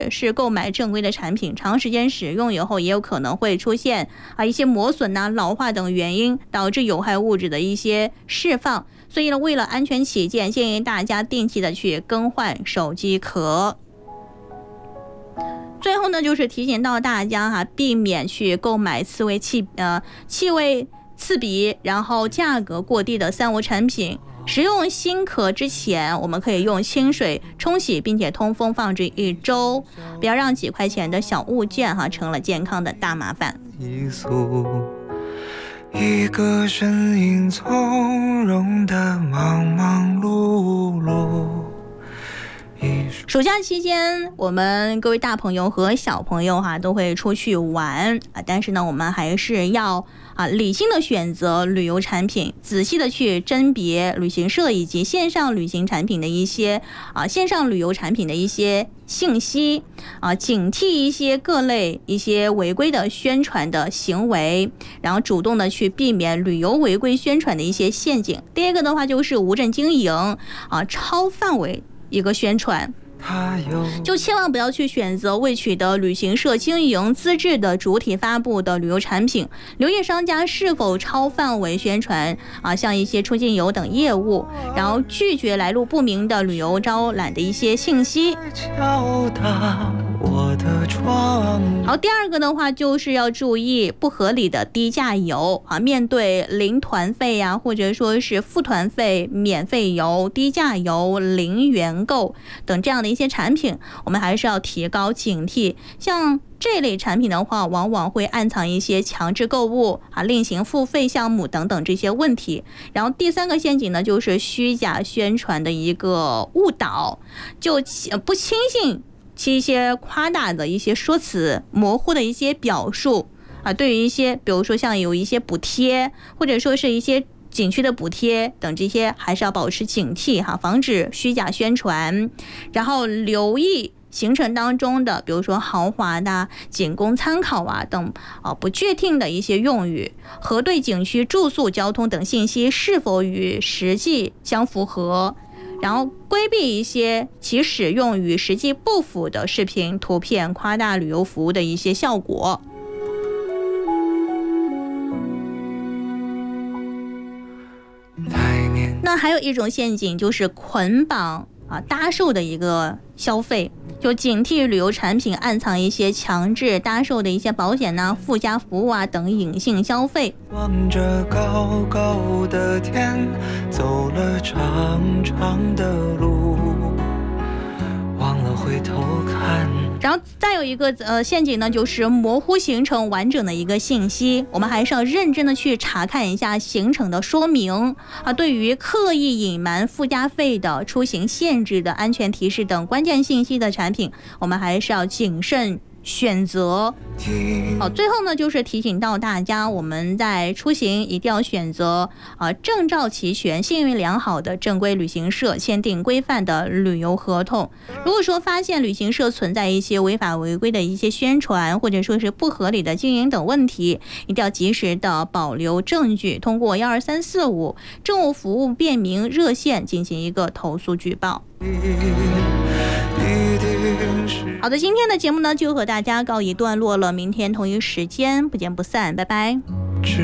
是购买正规的产品，长时间使用以后也有可能会出现一些磨损老化等原因，导致有害物质的一些释放。所以呢，为了安全起见，建议大家定期的去更换手机壳。最后呢，就是提醒到大家避免去购买气味刺鼻，然后价格过低的三无产品。使用新壳之前，我们可以用清水冲洗，并且通风放置1周，不要让几块钱的小物件成了健康的大麻烦。 一个身影从容的忙忙碌碌。 暑假期间，我们各位大朋友和小朋友都会出去玩但是呢，我们还是要理性的选择旅游产品，仔细的去甄别旅行社以及线上旅行产品的一些线上旅游产品的一些信息警惕一些各类一些违规的宣传的行为，然后主动的去避免旅游违规宣传的一些陷阱。第二个的话就是无证经营超范围一个宣传，就千万不要去选择未取得旅行社经营资质的主体发布的旅游产品，留意商家是否超范围宣传像一些出境游等业务，然后拒绝来路不明的旅游招揽的一些信息。好，第二个的话就是要注意不合理的低价游面对零团费或者说是付团费、免费游、低价游、零元购等这样的一些产品，我们还是要提高警惕。像这类产品的话，往往会暗藏一些强制购物另行付费项目等等这些问题。然后第三个陷阱呢，就是虚假宣传的一个误导，就不轻信其一些夸大的一些说辞，模糊的一些表述对于一些比如说像有一些补贴，或者说是一些景区的补贴等这些，还是要保持警惕防止虚假宣传。然后留意行程当中的比如说豪华的、仅供参考等不确定的一些用语，核对景区住宿、交通等信息是否与实际相符合，然后规避一些其使用与实际不符的视频、图片，夸大旅游服务的一些效果。那还有一种陷阱就是捆绑搭售的一个消费，就警惕旅游产品暗藏一些强制搭售的一些保险附加服务等隐性消费。 望着高高的天，走了长长的路，忘了回头看。 然后再有一个陷阱呢，就是模糊行程完整的一个信息。我们还是要认真的去查看一下行程的说明对于刻意隐瞒附加费的、出行限制的、安全提示等关键信息的产品，我们还是要谨慎选择。好，最后呢，就是提醒到大家，我们在出行一定要选择证照齐全、信誉良好的正规旅行社，签订规范的旅游合同。如果说发现旅行社存在一些违法违规的一些宣传，或者说是不合理的经营等问题，一定要及时的保留证据，通过12345政务服务便民热线进行一个投诉举报。好的，今天的节目呢就和大家告一段落了，明天同一时间不见不散，拜拜。